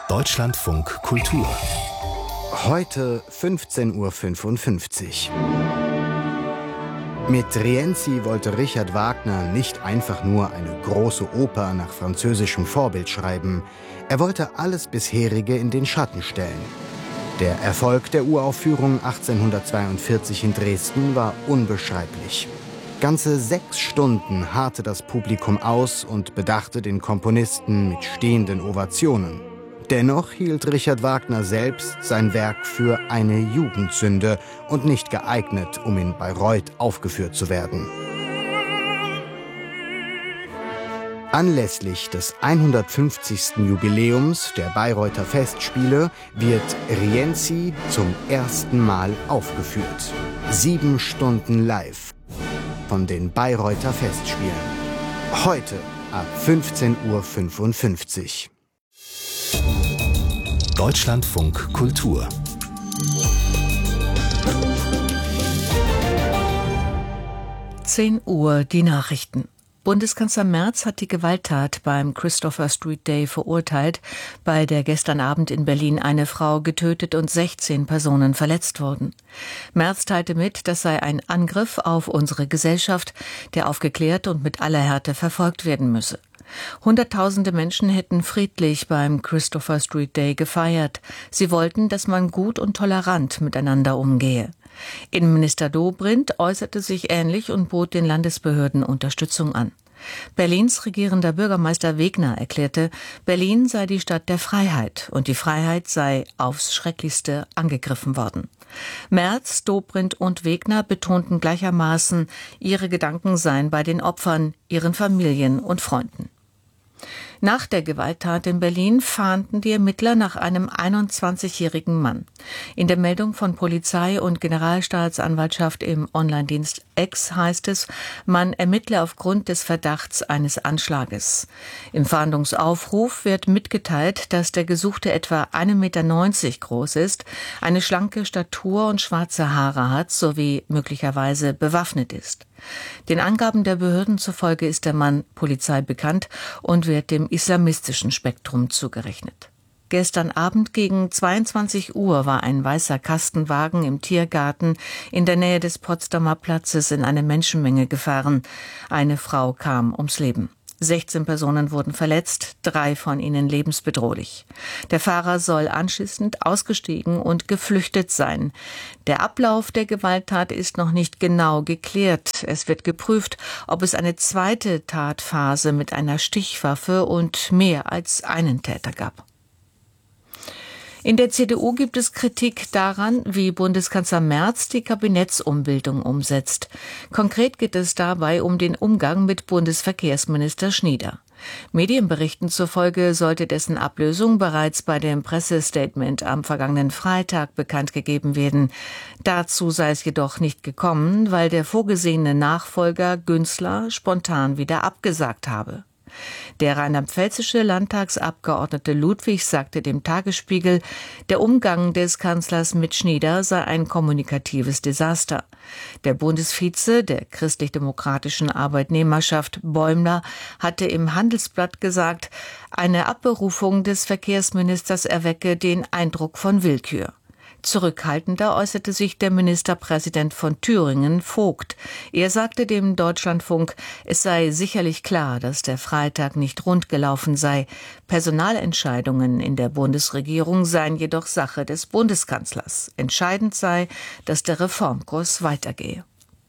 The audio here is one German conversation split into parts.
Deutschlandfunk Kultur. Heute 15:55 Uhr. Mit Rienzi wollte Richard Wagner nicht einfach nur eine große Oper nach französischem Vorbild schreiben. Er wollte alles Bisherige in den Schatten stellen. Der Erfolg der Uraufführung 1842 in Dresden war unbeschreiblich. Ganze 6 Stunden harrte das Publikum aus und bedachte den Komponisten mit stehenden Ovationen. Dennoch hielt Richard Wagner selbst sein Werk für eine Jugendsünde und nicht geeignet, um in Bayreuth aufgeführt zu werden. Anlässlich des 150. Jubiläums der Bayreuther Festspiele wird Rienzi zum ersten Mal aufgeführt. 7 Stunden live von den Bayreuther Festspielen. Heute ab 15:55 Uhr. Deutschlandfunk Kultur. (10 Uhr) die Nachrichten. Bundeskanzler Merz hat die Gewalttat beim Christopher Street Day verurteilt, bei der gestern Abend in Berlin eine Frau getötet und 16 Personen verletzt wurden. Merz teilte mit, das sei ein Angriff auf unsere Gesellschaft, der aufgeklärt und mit aller Härte verfolgt werden müsse. Hunderttausende Menschen hätten friedlich beim Christopher Street Day gefeiert. Sie wollten, dass man gut und tolerant miteinander umgehe. Innenminister Dobrindt äußerte sich ähnlich und bot den Landesbehörden Unterstützung an. Berlins regierender Bürgermeister Wegner erklärte, Berlin sei die Stadt der Freiheit und die Freiheit sei aufs Schrecklichste angegriffen worden. Merz, Dobrindt und Wegner betonten gleichermaßen, ihre Gedanken seien bei den Opfern, ihren Familien und Freunden. Nach der Gewalttat in Berlin fahnden die Ermittler nach einem 21-jährigen Mann. In der Meldung von Polizei und Generalstaatsanwaltschaft im Online-Dienst X heißt es, man ermittle aufgrund des Verdachts eines Anschlages. Im Fahndungsaufruf wird mitgeteilt, dass der Gesuchte etwa 1,90 Meter groß ist, eine schlanke Statur und schwarze Haare hat sowie möglicherweise bewaffnet ist. Den Angaben der Behörden zufolge ist der Mann Polizei bekannt und wird dem islamistischen Spektrum zugerechnet. Gestern Abend gegen 22 Uhr war ein weißer Kastenwagen im Tiergarten in der Nähe des Potsdamer Platzes in eine Menschenmenge gefahren. Eine Frau kam ums Leben. 16 Personen wurden verletzt, 3 von ihnen lebensbedrohlich. Der Fahrer soll anschließend ausgestiegen und geflüchtet sein. Der Ablauf der Gewalttat ist noch nicht genau geklärt. Es wird geprüft, ob es eine zweite Tatphase mit einer Stichwaffe und mehr als einen Täter gab. In der CDU gibt es Kritik daran, wie Bundeskanzler Merz die Kabinettsumbildung umsetzt. Konkret geht es dabei um den Umgang mit Bundesverkehrsminister Schnieder. Medienberichten zufolge sollte dessen Ablösung bereits bei dem Pressestatement am vergangenen Freitag bekannt gegeben werden. Dazu sei es jedoch nicht gekommen, weil der vorgesehene Nachfolger Günzler spontan wieder abgesagt habe. Der rheinland-pfälzische Landtagsabgeordnete Ludwig sagte dem Tagesspiegel, der Umgang des Kanzlers mit Schnieder sei ein kommunikatives Desaster. Der Bundesvize der christlich-demokratischen Arbeitnehmerschaft Bäumler hatte im Handelsblatt gesagt, eine Abberufung des Verkehrsministers erwecke den Eindruck von Willkür. Zurückhaltender äußerte sich der Ministerpräsident von Thüringen, Vogt. Er sagte dem Deutschlandfunk, es sei sicherlich klar, dass der Freitag nicht rund gelaufen sei. Personalentscheidungen in der Bundesregierung seien jedoch Sache des Bundeskanzlers. Entscheidend sei, dass der Reformkurs weitergehe.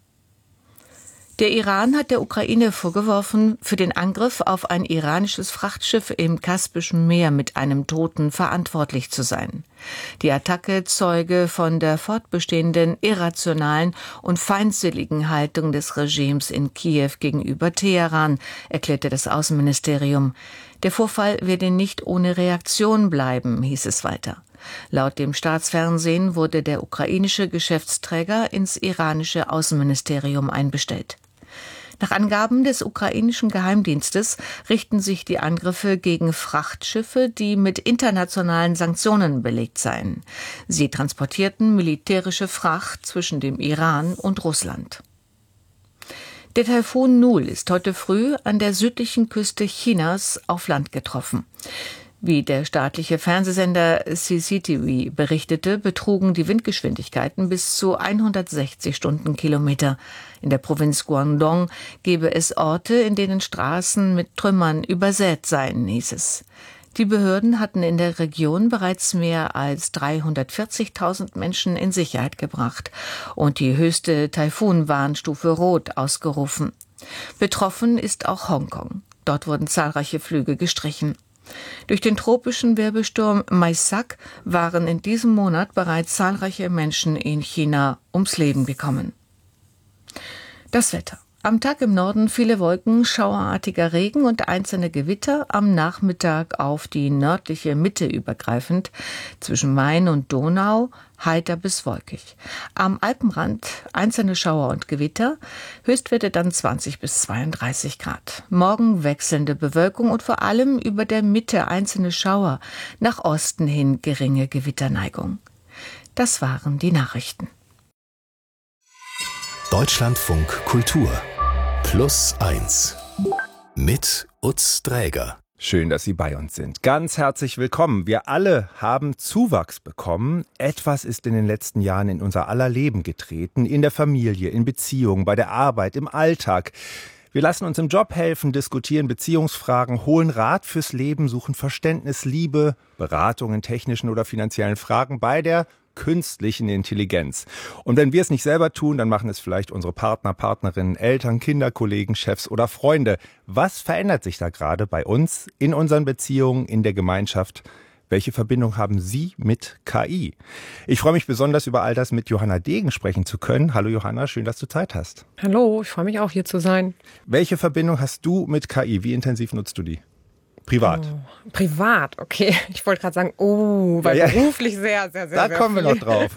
Der Iran hat der Ukraine vorgeworfen, für den Angriff auf ein iranisches Frachtschiff im Kaspischen Meer mit einem Toten verantwortlich zu sein. Die Attacke zeuge von der fortbestehenden irrationalen und feindselligen Haltung des Regimes in Kiew gegenüber Teheran, erklärte das Außenministerium. Der Vorfall werde nicht ohne Reaktion bleiben, hieß es weiter. Laut dem Staatsfernsehen wurde der ukrainische Geschäftsträger ins iranische Außenministerium einbestellt. Nach Angaben des ukrainischen Geheimdienstes richten sich die Angriffe gegen Frachtschiffe, die mit internationalen Sanktionen belegt seien. Sie transportierten militärische Fracht zwischen dem Iran und Russland. Der Taifun Nul ist heute früh an der südlichen Küste Chinas auf Land getroffen. Wie der staatliche Fernsehsender CCTV berichtete, betrugen die Windgeschwindigkeiten bis zu 160 Stundenkilometer. In der Provinz Guangdong gebe es Orte, in denen Straßen mit Trümmern übersät seien, hieß es. Die Behörden hatten in der Region bereits mehr als 340.000 Menschen in Sicherheit gebracht und die höchste Taifunwarnstufe Rot ausgerufen. Betroffen ist auch Hongkong. Dort wurden zahlreiche Flüge gestrichen. Durch den tropischen Wirbelsturm Maisak waren in diesem Monat bereits zahlreiche Menschen in China ums Leben gekommen. Das Wetter. Am Tag im Norden viele Wolken, schauerartiger Regen und einzelne Gewitter, am Nachmittag auf die nördliche Mitte übergreifend, zwischen Main und Donau heiter bis wolkig. Am Alpenrand einzelne Schauer und Gewitter, Höchstwerte dann 20 bis 32 Grad. Morgen wechselnde Bewölkung und vor allem über der Mitte einzelne Schauer, nach Osten hin geringe Gewitterneigung. Das waren die Nachrichten. Deutschlandfunk Kultur +1 mit Utz Dräger. Schön, dass Sie bei uns sind. Ganz herzlich willkommen. Wir alle haben Zuwachs bekommen. Etwas ist in den letzten Jahren in unser aller Leben getreten. In der Familie, in Beziehungen, bei der Arbeit, im Alltag. Wir lassen uns im Job helfen, diskutieren Beziehungsfragen, holen Rat fürs Leben, suchen Verständnis, Liebe, Beratung in technischen oder finanziellen Fragen bei der künstlichen Intelligenz. Und wenn wir es nicht selber tun, dann machen es vielleicht unsere Partner, Partnerinnen, Eltern, Kinder, Kollegen, Chefs oder Freunde. Was verändert sich da gerade bei uns, in unseren Beziehungen, in der Gemeinschaft? Welche Verbindung haben Sie mit KI? Ich freue mich besonders, über all das mit Johanna Degen sprechen zu können. Hallo Johanna, schön, dass du Zeit hast. Hallo, ich freue mich auch, hier zu sein. Welche Verbindung hast du mit KI? Wie intensiv nutzt du die? Privat. Oh, privat, okay. Ich wollte gerade sagen, weil beruflich sehr Da kommen wir noch drauf.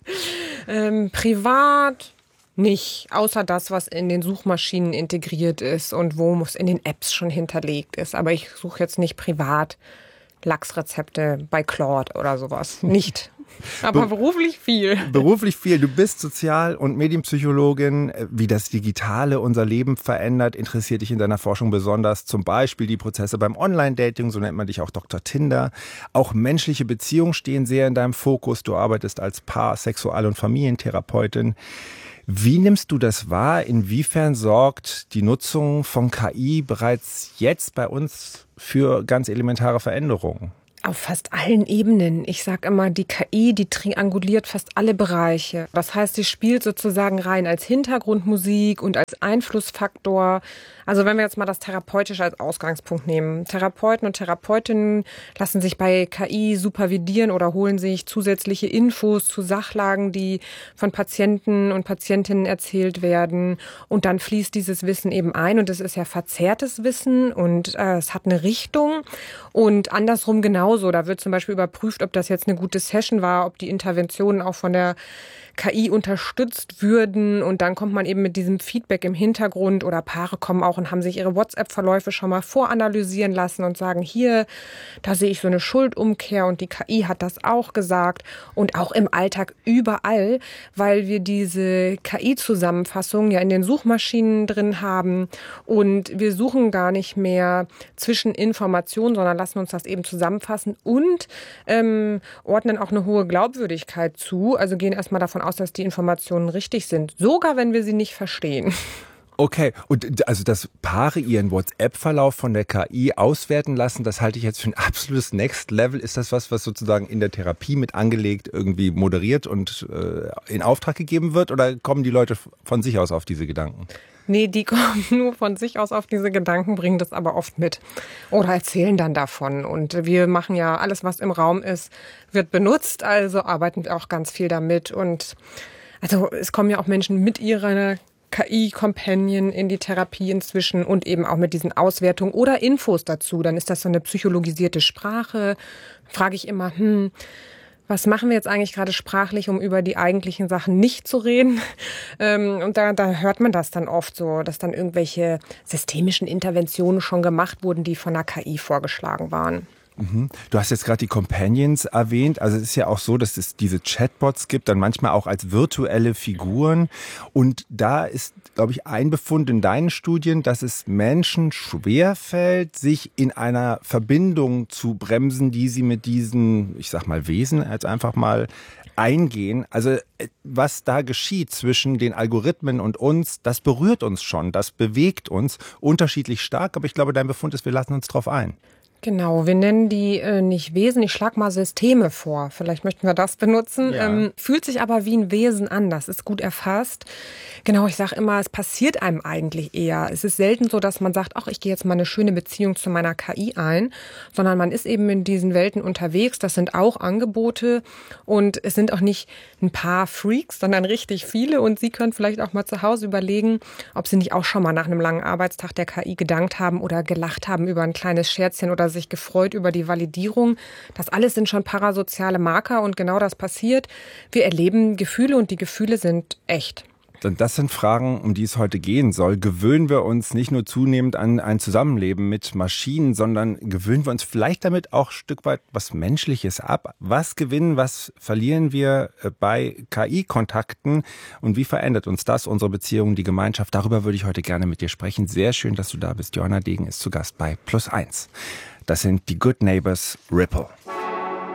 Privat nicht, außer das, was in den Suchmaschinen integriert ist und wo es in den Apps schon hinterlegt ist. Aber ich suche jetzt nicht privat Lachsrezepte bei Claude oder sowas. Nicht. Aber beruflich viel. Beruflich viel. Du bist Sozial- und Medienpsychologin. Wie das Digitale unser Leben verändert, interessiert dich in deiner Forschung besonders. Zum Beispiel die Prozesse beim Online-Dating, so nennt man dich auch Dr. Tinder. Auch menschliche Beziehungen stehen sehr in deinem Fokus. Du arbeitest als Paar-, Sexual- und Familientherapeutin. Wie nimmst du das wahr? Inwiefern sorgt die Nutzung von KI bereits jetzt bei uns für ganz elementare Veränderungen? Auf fast allen Ebenen. Ich sage immer, die KI, die trianguliert fast alle Bereiche. Das heißt, sie spielt sozusagen rein als Hintergrundmusik und als Einflussfaktor. Also wenn wir jetzt mal das Therapeutische als Ausgangspunkt nehmen. Therapeuten und Therapeutinnen lassen sich bei KI supervidieren oder holen sich zusätzliche Infos zu Sachlagen, die von Patienten und Patientinnen erzählt werden. Und dann fließt dieses Wissen eben ein. Und es ist ja verzerrtes Wissen und es hat eine Richtung. Und andersrum genauso. Da wird zum Beispiel überprüft, ob das jetzt eine gute Session war, ob die Interventionen auch von der KI unterstützt würden. Und dann kommt man eben mit diesem Feedback im Hintergrund oder Paare kommen auch und haben sich ihre WhatsApp-Verläufe schon mal voranalysieren lassen und sagen, hier, da sehe ich so eine Schuldumkehr und die KI hat das auch gesagt. Und auch im Alltag überall, weil wir diese KI-Zusammenfassung ja in den Suchmaschinen drin haben und wir suchen gar nicht mehr zwischen Informationen, sondern lassen uns das eben zusammenfassen und ordnen auch eine hohe Glaubwürdigkeit zu. Also gehen erstmal davon aus, dass die Informationen richtig sind, sogar wenn wir sie nicht verstehen. Okay, und also dass Paare ihren WhatsApp-Verlauf von der KI auswerten lassen, das halte ich jetzt für ein absolutes Next Level. Ist das was sozusagen in der Therapie mit angelegt irgendwie moderiert und in Auftrag gegeben wird? Oder kommen die Leute von sich aus auf diese Gedanken? Nee, die kommen nur von sich aus auf diese Gedanken, bringen das aber oft mit oder erzählen dann davon. Und wir machen ja alles, was im Raum ist, wird benutzt, also arbeiten wir auch ganz viel damit. Und also es kommen ja auch Menschen mit ihrer KI-Companion in die Therapie inzwischen und eben auch mit diesen Auswertungen oder Infos dazu. Dann ist das so eine psychologisierte Sprache. Frage ich immer, was machen wir jetzt eigentlich gerade sprachlich, um über die eigentlichen Sachen nicht zu reden? Und da hört man das dann oft so, dass dann irgendwelche systemischen Interventionen schon gemacht wurden, die von der KI vorgeschlagen waren. Du hast jetzt gerade die Companions erwähnt. Also es ist ja auch so, dass es diese Chatbots gibt, dann manchmal auch als virtuelle Figuren. Und da ist, glaube ich, ein Befund in deinen Studien, dass es Menschen schwerfällt, sich in einer Verbindung zu bremsen, die sie mit diesen, ich sag mal, Wesen als einfach mal eingehen. Also was da geschieht zwischen den Algorithmen und uns, das berührt uns schon, das bewegt uns unterschiedlich stark. Aber ich glaube, dein Befund ist, wir lassen uns drauf ein. Genau, wir nennen die nicht Wesen, ich schlage mal Systeme vor. Vielleicht möchten wir das benutzen. Ja. Fühlt sich aber wie ein Wesen an, das ist gut erfasst. Genau, ich sage immer, es passiert einem eigentlich eher. Es ist selten so, dass man sagt, ach, ich gehe jetzt mal eine schöne Beziehung zu meiner KI ein, sondern man ist eben in diesen Welten unterwegs. Das sind auch Angebote und es sind auch nicht ein paar Freaks, sondern richtig viele. Und Sie können vielleicht auch mal zu Hause überlegen, ob Sie nicht auch schon mal nach einem langen Arbeitstag der KI gedankt haben oder gelacht haben über ein kleines Scherzchen oder sich gefreut über die Validierung. Das alles sind schon parasoziale Marker und genau das passiert. Wir erleben Gefühle und die Gefühle sind echt. Das sind Fragen, um die es heute gehen soll. Gewöhnen wir uns nicht nur zunehmend an ein Zusammenleben mit Maschinen, sondern gewöhnen wir uns vielleicht damit auch ein Stück weit was Menschliches ab? Was gewinnen, was verlieren wir bei KI-Kontakten und wie verändert uns das, unsere Beziehungen, die Gemeinschaft? Darüber würde ich heute gerne mit dir sprechen. Sehr schön, dass du da bist. Johanna Degen ist zu Gast bei +1. Das sind die Good Neighbors Ripple.